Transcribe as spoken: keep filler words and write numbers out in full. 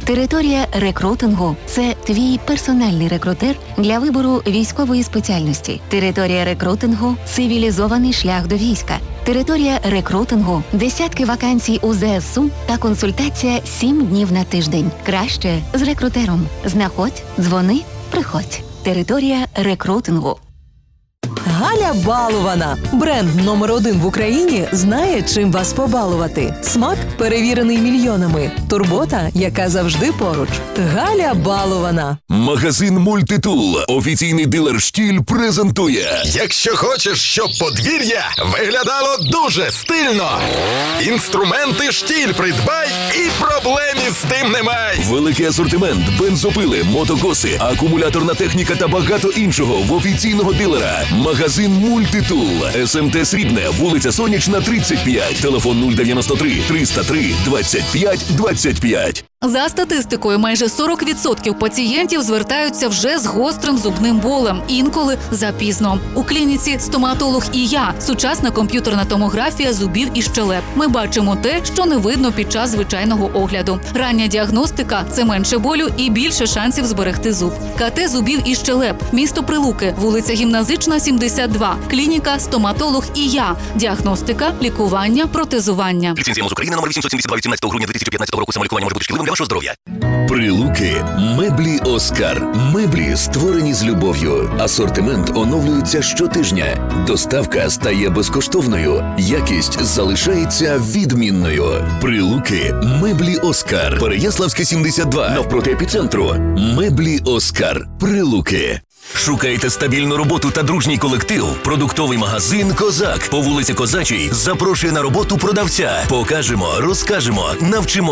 Територія рекрутингу – це твій персональний рекрутер для вибору військової спеціальності. Територія рекрутингу – цивілізований шлях до війська. Територія рекрутингу – десятки вакансій у зе ес у та консультація сім днів на тиждень. Краще з рекрутером. Знаходь, дзвони, приходь. Територія рекрутингу. Галя Балована. Бренд номер один в Україні знає, чим вас побалувати. Смак, перевірений мільйонами. Турбота, яка завжди поруч. Галя Балована. Магазин «Мультитул», офіційний дилер «Штіль» презентує. Якщо хочеш, щоб подвір'я виглядало дуже стильно, інструменти «Штіль» придбай і проблем із тим немає. Великий асортимент, бензопили, мотокоси, акумуляторна техніка та багато іншого в офіційного дилера. Магазин «Мультитул», ес ем те Срібне, вулиця Сонячна, тридцять п'ять, телефон нуль дев'яносто три триста три двадцять п'ять двадцять п'ять. За статистикою, майже сорок відсотків пацієнтів звертаються вже з гострим зубним болем, інколи запізно. У клініці «Стоматолог і я» – сучасна комп'ютерна томографія зубів і щелеп. Ми бачимо те, що не видно під час звичайного огляду. Рання діагностика – це менше болю і більше шансів зберегти зуб. ка те зубів і щелеп. Місто Прилуки, вулиця Гімназична, сімдесят два. Клініка «Стоматолог і я». Діагностика, лікування, протезування. Ліцензія МОЗ України номер вісімсот сімдесят два від сімнадцятого грудня дві тисячі п'ятнадцятого року. Самолікування може бути шкідливим для вашого здоров'я. Прилуки. Меблі «Оскар». Меблі, створені з любов'ю. Асортимент оновлюється щотижня. Доставка стає безкоштовною. Якість залишається відмінною. Прилуки. Меблі «Оскар». Переяславська, сімдесят два. Навпроти епіцентру. Меблі «Оскар». Прилуки. Шукаєте стабільну роботу та дружній колектив? Продуктовий магазин «Козак» по вулиці Козачій запрошує на роботу продавця. Покажемо, розкажемо, навчимо